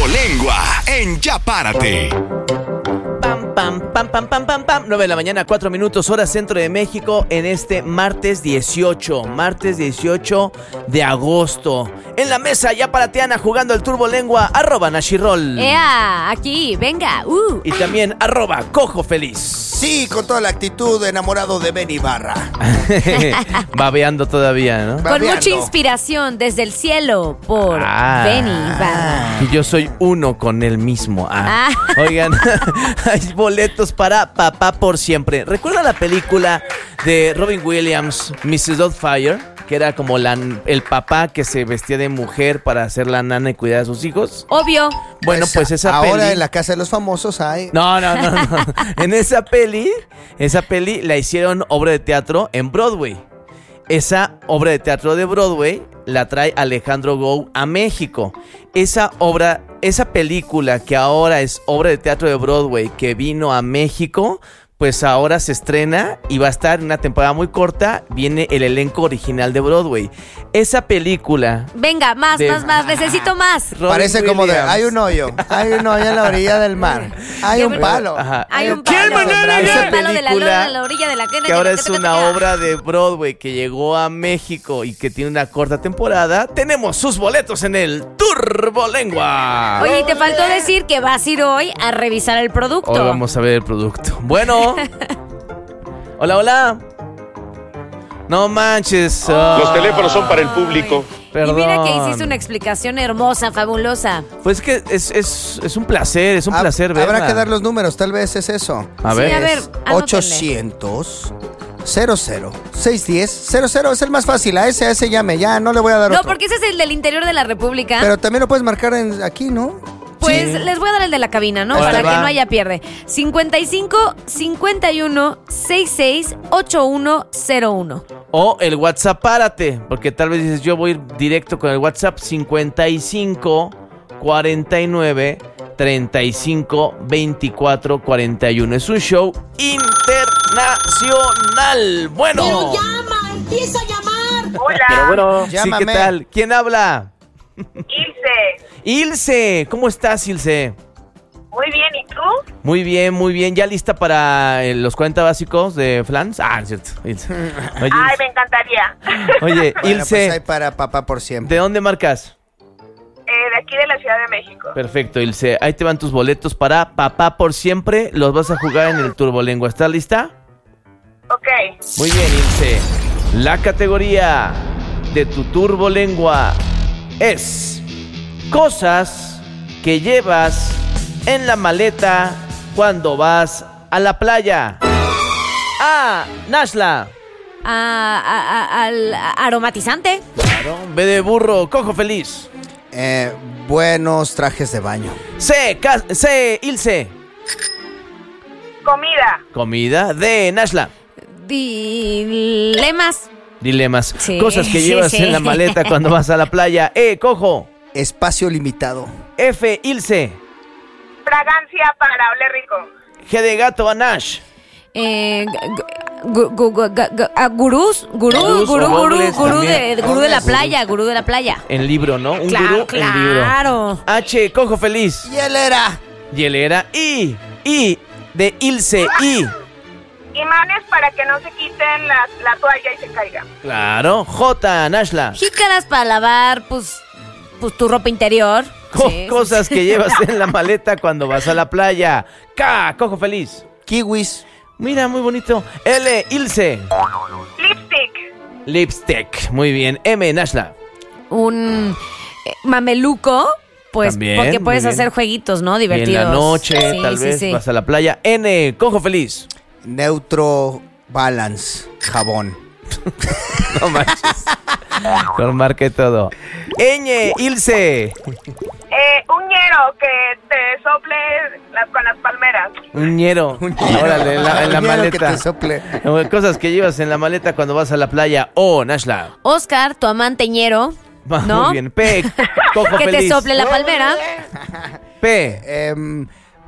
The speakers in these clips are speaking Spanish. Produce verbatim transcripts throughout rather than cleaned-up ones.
Turbolengua en Ya Párate. Pam, pam, pam, pam, pam, pam, pam. nueve de la mañana, cuatro minutos, hora centro de México, en este martes dieciocho. Martes dieciocho de agosto. En la mesa, Ya Parateana, jugando el Turbolengua, arroba Nashirol. ¡Ea! Aquí, venga. Uh. Y también arroba Cojo Feliz. Sí, con toda la actitud, enamorado de Ben Ibarra. Babeando todavía, ¿no? Con Babeando. mucha inspiración desde el cielo por Ah. Benny Ibarra. Y yo soy uno con él mismo. Ah. Ah. Oigan, hay boletos para Papá por Siempre. ¿Recuerda la película de Robin Williams, missus Doubtfire? Que era como la, el papá que se vestía de mujer para ser la nana y cuidar a sus hijos. Obvio. Bueno, pues esa ahora peli... en la Casa de los Famosos hay... No, no, no, no. En esa peli, esa peli la hicieron obra de teatro en Broadway. Esa obra de teatro de Broadway la trae Alejandro Gou a México. Esa obra, esa película que ahora es obra de teatro de Broadway que vino a México, pues ahora se estrena y va a estar en una temporada muy corta. Viene el elenco original de Broadway. Esa película... Venga, más, de- más, más. Necesito más. Robin Parece como de... Williams. Hay un hoyo. Hay un hoyo en la orilla del mar. Hay un palo. Ajá. Hay un ¿Quién palo. mañana Hay esa un palo de la película lona a la orilla de la que ahora es una obra de Broadway que llegó a México y que tiene una corta temporada? Tenemos sus boletos en el Turbolengua. Oye, y te faltó decir que vas a ir hoy a revisar el producto. Hoy vamos a ver el producto. Bueno. Hola, hola. No manches. ah, Los teléfonos son para el público. Perdón. Y mira que hiciste una explicación hermosa, fabulosa. Pues que es, es, es un placer, es un Hab- placer verla. Habrá que dar los números, tal vez es eso. A Sí, ver. a ver, anótenle. ochocientos cero cero seis diez cero cero es el más fácil. A ese, a ese llame. Ya, no le voy a dar No, otro. porque ese es el del interior de la República. Pero también lo puedes marcar en, aquí, ¿no? Pues Sí. les voy a dar el de la cabina, ¿no? Órale, Para que va. no haya pierde. cincuenta y cinco, cincuenta y uno, sesenta y seis, ochenta y uno cero uno. O el WhatsApp, párate, porque tal vez dices, yo voy a ir directo con el WhatsApp cincuenta y cinco, cuarenta y nueve, treinta y cinco, veinticuatro, cuarenta y uno. Es un show internacional. Bueno. Pero llama, empieza a llamar. Hola, Pero bueno, Sí, Llámame. ¿qué tal? ¿Quién habla? Ilse. Ilse, ¿cómo estás, Ilse? Muy bien, ¿y tú? Muy bien, muy bien. ¿Ya lista para eh, los cuarenta básicos de Flans? Ah, es cierto. Ilse. Oye, Ay, me encantaría. oye, Bueno, Ilse, pues hay para Papá por Siempre. ¿de dónde marcas? Eh, de aquí de la Ciudad de México. Perfecto, Ilse. Ahí te van tus boletos para Papá por Siempre. Los vas a jugar en el Turbolengua. ¿Estás lista? Ok. Muy bien, Ilse. La categoría de tu Turbolengua es cosas que llevas en la maleta cuando vas a la playa. A. Nashla. Ah, a- a- al aromatizante. Claro. B de burro. Cojo Feliz. Eh, buenos trajes de baño. C. Ca- C. Ilse. Comida. Comida. D. Nashla. Dilemas. Dilemas. Sí, Cosas que sí, llevas sí. en la maleta cuando vas a la playa. E. Cojo. Espacio limitado. F. Ilse. Fragancia para oler rico. G de gato. Nash. Eh, gu- gu- gu- gu- gu- ah, gurús, gurú, Gurús gurú, o gurú, hombres gurú de, también. gurú de la Hombres. playa, gurú de la playa. En libro, ¿no? Un Claro, gurú en libro. claro. H. Cojo Feliz. Hielera. Hielera. I. I. De Ilse. I. Imanes para que no se quiten la, la toalla y se caiga. Claro. J. Nashla. Jícaras para lavar, pues, pues tu ropa interior. Co- Sí, sí, cosas sí. que llevas en la maleta cuando vas a la playa. K. Cojo Feliz. Kiwis. Mira, muy bonito. L. Ilse. Lipstick. Lipstick. Muy bien. M. Nashla. Un eh, mameluco, pues, También, porque muy puedes bien. hacer jueguitos, ¿no? Y en Divertidos. la noche, Sí, tal sí, vez, sí. vas a la playa. N. Cojo Feliz. Neutro Balance. Jabón. No manches. Con marca y todo. Ñ. Ilse. Eh, un ñero que te sople las, con las palmeras. Un ñero. Órale, en la, en la Un ñero que maleta. te sople. Cosas que llevas en la maleta cuando vas a la playa. O. Nashla. Oscar, tu amanteñero, Va, ¿no? Muy bien. P. Cojo que Feliz. te sople la palmera. P. Em,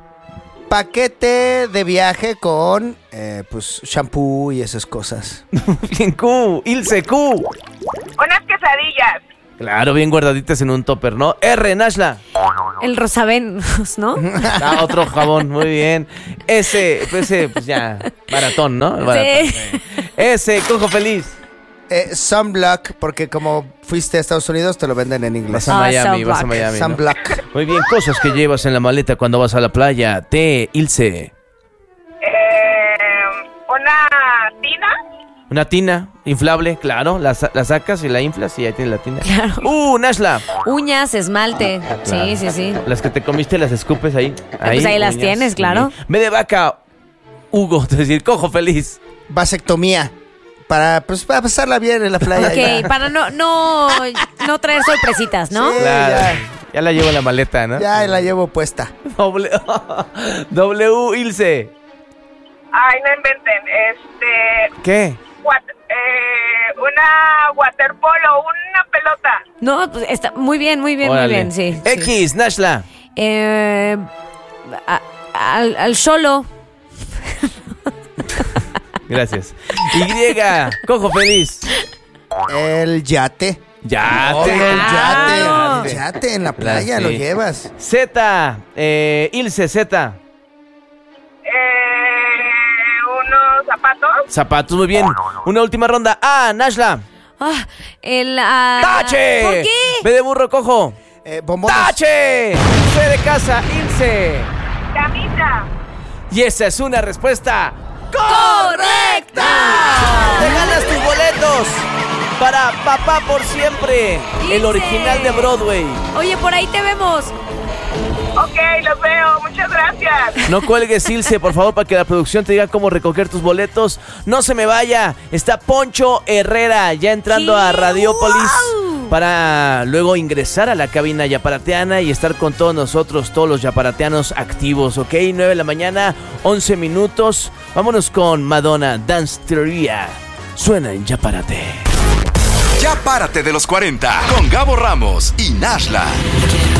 paquete de viaje con, eh, pues, shampoo y esas cosas. Bien, Q. Ilse. Q. Unas quesadillas. Claro, bien guardaditas en un topper, ¿no? R, Nashla. El Rosavenus, ¿no? Ah, otro jabón, muy bien. S, pues, ese, pues ya, baratón, ¿no? El baratón. Sí. S, Cojo Feliz. Eh, sunblock, porque como fuiste a Estados Unidos, te lo venden en inglés. Vas a Ah, Miami, vas a sunblock. Miami, ¿no? Sunblock. Muy bien, cosas que llevas en la maleta cuando vas a la playa. T, Ilse. Eh, una tina. Una tina inflable, claro. La, sa- la sacas y la inflas y ahí tienes la tina. Claro. Uh, Nashla. Uñas, esmalte. Sí, sí, sí. Las que te comiste las escupes ahí. Pues ahí las tienes, claro. B de vaca, Hugo, es decir, Cojo Feliz. Vasectomía. Para, pues, para pasarla bien en la playa. Ok, ya. para no, no, no traer sorpresitas, ¿no? Sí. Claro. ya. Ya la llevo en la maleta, ¿no? Ya la llevo puesta. W, W, Ilse. Ay, no inventen. Este. ¿Qué? wat- eh, una waterpolo, una pelota. No, pues está muy bien, muy bien, Órale. muy bien, sí. X, Nashla. Eh, a- al, al solo. Gracias. Y, Cojo Feliz. El yate. Ya Oh, te- el Claro. yate. El yate en la playa Sí. lo llevas. Z, eh, Ilse, Z. Eh, unos zapatos. Zapatos, muy bien. Una última ronda. Ah, Nashla. Ah, el. ah, ¡Tache! ¿Por qué? B de burro, Cojo. Eh, bombones. ¡Tache! C de casa, Ilse. Camisa. Y esa es una respuesta ¡Correcta! ¡Te ganas tus boletos para Papá por Siempre! El Ilse. original de Broadway. Oye, por ahí te vemos. Ok, los veo. Muchas gracias. No cuelgues, Ilse, por favor, para que la producción te diga cómo recoger tus boletos. No se me vaya. Está Poncho Herrera ya entrando ¿Qué? a Radiopolis ¡Wow! para luego ingresar a la cabina yaparateana y estar con todos nosotros, todos los yaparateanos activos, ¿ok? nueve de la mañana, once minutos. Vámonos con Madonna, Dance Teoría. Suena en Yaparate. Ya párate de los cuarenta con Gabo Ramos y Nashla.